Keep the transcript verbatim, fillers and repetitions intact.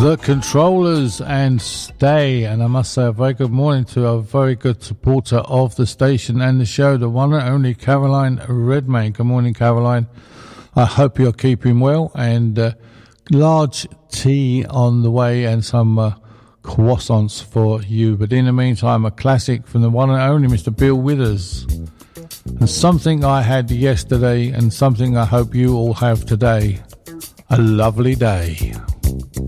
The Controllers and Stay, and I must say a very good morning to a very good supporter of the station and the show, the one and only Caroline Redmayne. Good morning, Caroline. I hope you're keeping well, and uh, large tea on the way and some uh, croissants for you. But in the meantime, a classic from the one and only Mister Bill Withers, and something I had yesterday and something I hope you all have today. A lovely day.